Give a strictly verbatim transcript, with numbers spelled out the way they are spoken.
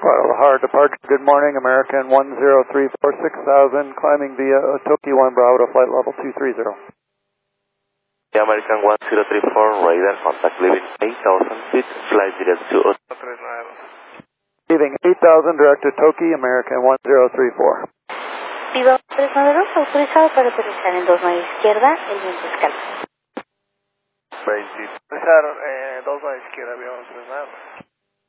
Guadalajara departure, good morning, American one zero three four six thousand, climbing via Otoki one Bravo to flight level two three zero. The American one zero three four, radar contact, leaving eight thousand feet, flight direct to Otoki. Leaving eight thousand, direct to Toki, American one zero three four. Viva tres nueve dos, autorizado para aterrizar en dos nueve izquierda, el viento escala. Autorizar eh, dos nueve izquierda, avión tres nueve.